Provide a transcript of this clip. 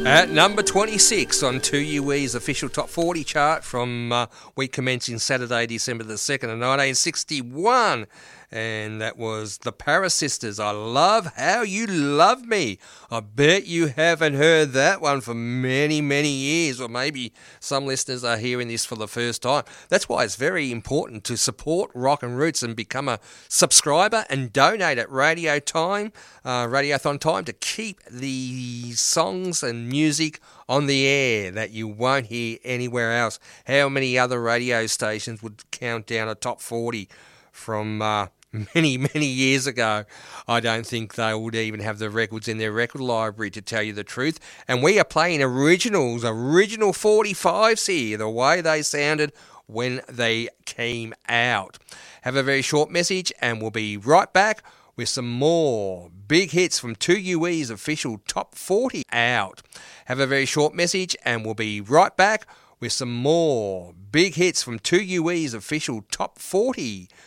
At number 26 on 2UE's official Top 40 chart from week commencing Saturday, December the 2nd of 1961. And that was the Paris Sisters. I Love How You Love Me. I bet you haven't heard that one for many, many years, or maybe some listeners are hearing this for the first time. That's why it's very important to support Rock and Roots and become a subscriber and donate at Radiothon Time to keep the songs and music on the air that you won't hear anywhere else. How many other radio stations would count down a top 40 from many, many years ago? I don't think they would even have the records in their record library, to tell you the truth. And we are playing original 45s here, the way they sounded when they came out. Have a very short message and we'll be right back with some more big hits from 2UE's official Top 40 out. Have a very short message and we'll be right back with some more big hits from 2UE's official Top 40